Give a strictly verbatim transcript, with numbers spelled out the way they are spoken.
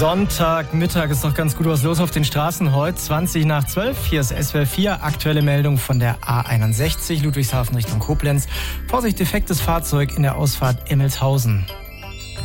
Sonntagmittag ist doch ganz gut was los auf den Straßen heute. zwanzig nach zwölf, hier ist S W R vier. Aktuelle Meldung von der A einundsechzig, Ludwigshafen Richtung Koblenz. Vorsicht, defektes Fahrzeug in der Ausfahrt Emmelshausen.